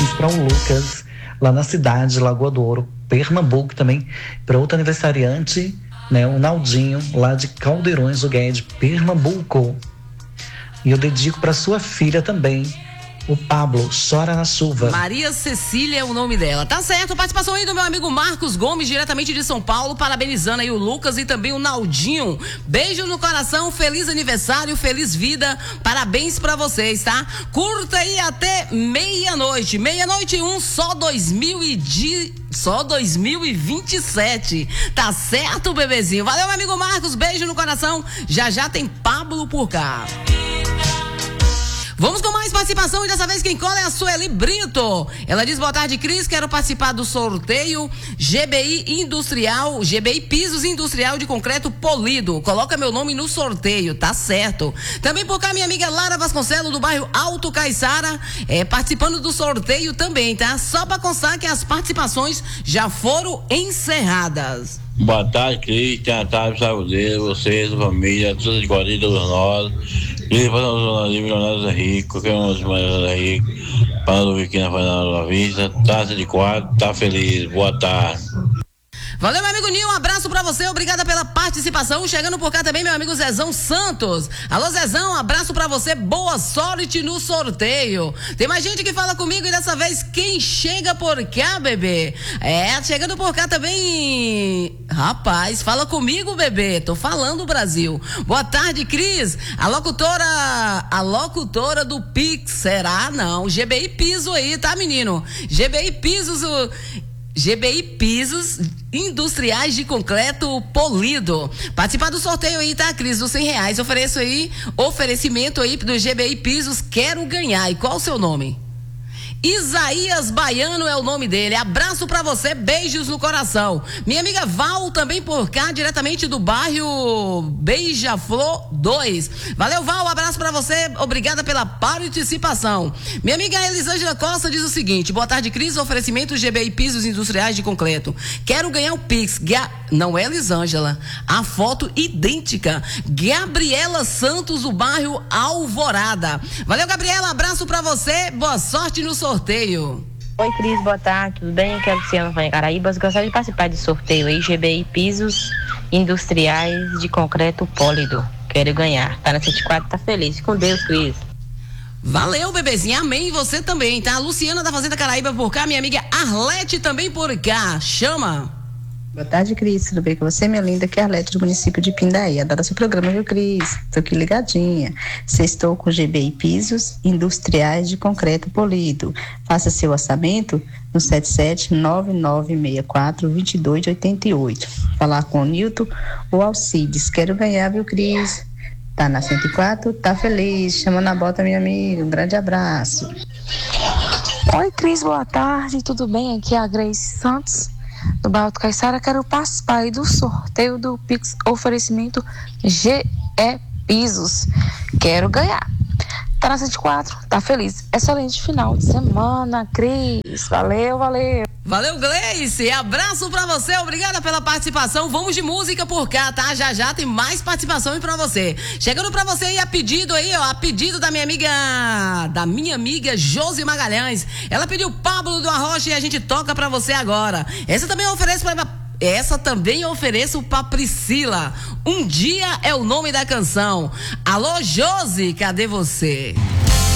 parabéns para o Lucas, lá na cidade, Lagoa do Ouro, Pernambuco também, para outro aniversariante, né, o Naldinho, lá de Caldeirões do Guedes, Pernambuco. E eu dedico para sua filha também, o Pablo, Chora na Chuva. Maria Cecília é o nome dela. Tá certo, participação aí do meu amigo Marcos Gomes, diretamente de São Paulo, parabenizando aí o Lucas e também o Naldinho. Beijo no coração, feliz aniversário, feliz vida, parabéns pra vocês, tá? Curta aí até meia-noite, 1, só 2027. Tá certo, bebezinho? Valeu, meu amigo Marcos, beijo no coração. Já tem Pablo por cá. Vamos com mais participação e dessa vez quem cola é a Sueli Brito. Ela diz: boa tarde, Cris, quero participar do sorteio GBI Pisos Industrial de Concreto Polido. Coloca meu nome no sorteio, tá certo. Também por cá minha amiga Lara Vasconcelos do bairro Alto Caiçara, participando do sorteio também, tá? Só pra constar que as participações já foram encerradas. Boa tarde, Cristian, tarde, saúdeiro, vocês, família, todos de Guarida dos Nós. E para os jornalistas milionários ricos, que é um dos maiores ricos, para o Viquinho na Fernanda da Vista, taça de 4, tá feliz, boa tarde. Valeu, meu amigo Nil, um abraço pra você, obrigada pela participação. Chegando por cá também meu amigo Zezão Santos. Alô, Zezão, um abraço pra você, boa sorte no sorteio. Tem mais gente que fala comigo e dessa vez quem chega por cá, bebê? Chegando por cá também, rapaz, fala comigo, bebê, tô falando, Brasil. Boa tarde, Cris, a locutora do Pix, será? Não, GBI Piso aí, tá, menino? GBI Pisos Industriais de Concreto Polido. Participar do sorteio aí, tá, Cris? Dos R$100. Oferecimento aí do GBI Pisos. Quero ganhar. E qual o seu nome? Isaías Baiano é o nome dele. Abraço pra você, beijos no coração. Minha amiga Val também por cá, diretamente do bairro Beija-Flor 2. Valeu, Val, abraço pra você, obrigada pela participação. Minha amiga Elisângela Costa diz o seguinte: boa tarde, Cris, oferecimento GBI Pisos Industriais de Concreto. Quero ganhar o Pix. Não é Elisângela, a foto idêntica. Gabriela Santos, do bairro Alvorada. Valeu, Gabriela, abraço pra você, boa sorte no sorteio. Oi, Cris, boa tarde, tudo bem? Aqui é a Luciana Fanha Caraíbas. Gostaria de participar do sorteio aí, GBI Pisos Industriais de Concreto Pólido. Quero ganhar. Tá na 104, tá feliz. Com Deus, Cris. Valeu, bebezinha, amém, você também, tá? A Luciana da Fazenda Caraíba por cá, minha amiga Arlete também por cá. Chama. Boa tarde, Cris, tudo bem com você, minha linda? Aqui é a Arlete do município de Pindaí. Adoro seu programa, viu, Cris? Tô aqui ligadinha. Estou com GBI Pisos Industriais de Concreto Polido. Faça seu orçamento no 77-9964-2288. Falar com o Nilton ou Alcides. Quero ganhar, viu, Cris? Tá na 104, tá feliz. Chama na bota, minha amiga. Um grande abraço. Oi, Cris, boa tarde, tudo bem? Aqui é a Grace Santos, do bairro Alto Caiçara. Quero participar aí do sorteio do Pix oferecimento GE Pisos. Quero ganhar. Tá na 104, tá feliz. Excelente final de semana, Cris. Valeu. Valeu, Gleice. Abraço pra você, obrigada pela participação. Vamos de música por cá, tá? Já tem mais participação aí pra você. Chegando pra você aí a pedido da minha amiga Josi Magalhães. Ela pediu Pablo do Arrocha e a gente toca pra você agora. Essa também ofereço pra Priscila. Um Dia é o nome da canção. Alô, Josi, cadê você?